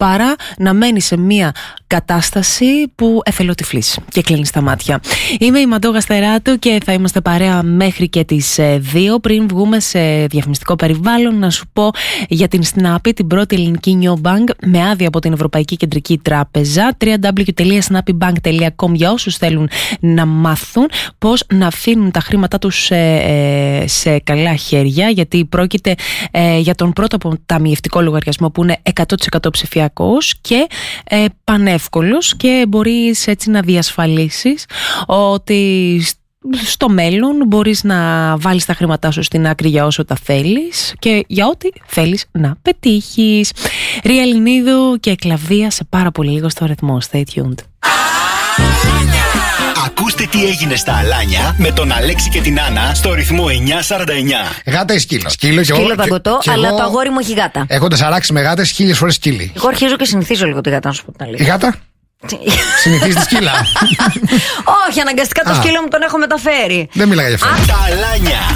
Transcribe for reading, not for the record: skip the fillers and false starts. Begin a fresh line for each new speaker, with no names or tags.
παρά να μένει σε μια κατάσταση που εθελοτυφλείς και κλείνεις τα μάτια. Είμαι η Μαντώ Γαστεράτου και θα είμαστε παρέα μέχρι και τις 2. Πριν βγούμε σε διαφημιστικό περιβάλλον, να σου πω για την Snappy, την πρώτη ελληνική neobank με άδεια από την Ευρωπαϊκή Κεντρική Τράπεζα. www.snappybank.com για όσους θέλουν να μάθουν πώς να αφήνουν τα χρήματά τους σε καλά χέρια, γιατί πρόκειται για τον πρώτο αποταμιευτικό λογαριασμό που είναι 100% ψηφιακός και πανεύκολος, και μπορείς έτσι να διασφαλίσεις ότι στο μέλλον μπορείς να βάλεις τα χρήματά σου στην άκρη για όσο τα θέλεις και για ό,τι θέλεις να πετύχεις. Ρία Ελληνίδου και Κλαβδία σε πάρα πολύ λίγο στο ρυθμό. Stay tuned.
Ακούστε τι έγινε στα Αλάνια με τον Αλέξη και την Άννα στο ρυθμό 949.
Γάτα ή σκύλο?
Σκύλο παγκωτό, αλλά το αγόρι μου έχει γάτα.
Έχοντας αράξει με γάτες 1000 φορές σκύλι.
Εγώ αρχίζω και συνηθίζω λίγο τη γάτα, να σου πω την αλήθεια.
Η γάτα? Συνηθίζει τη σκύλα.
Όχι, αναγκαστικά το σκύλο μου τον έχω μεταφέρει.
Δεν μιλάει για αυτό.
Τα Αλάνια